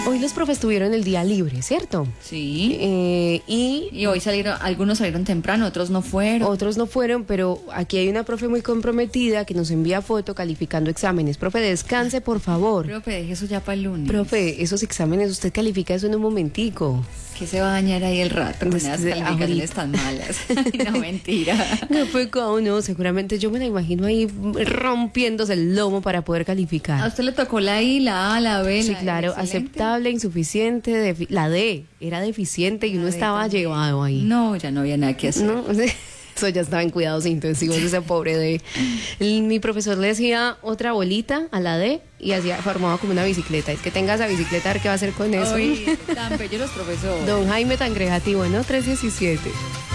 Hoy los profes tuvieron el día libre, ¿cierto? Sí. Y hoy algunos salieron temprano, otros no fueron. Otros no fueron, pero aquí hay una profe muy comprometida que nos envía foto calificando exámenes. Profe, descanse, por favor. Profe, deje eso ya para el lunes. Profe, esos exámenes, usted califica eso en un momentico. Que se va a dañar ahí el rato con esas calificaciones tan malas. No, mentira. No fue como no, seguramente yo me la imagino ahí rompiéndose el lomo para poder calificar. ¿A usted le tocó la I, la A, la B? Sí, claro, aceptable, insuficiente, la D era deficiente y uno estaba llevado ahí. No, ya no había nada que hacer. No, eso ya estaba en cuidados intensivos, ese pobre D. Mi profesor le decía otra bolita a la D y formaba como una bicicleta. Es que tenga esa bicicleta, a ver qué va a hacer con eso. Uy, tan bellos los profesores. Don Jaime tan creativo, ¿no? 317.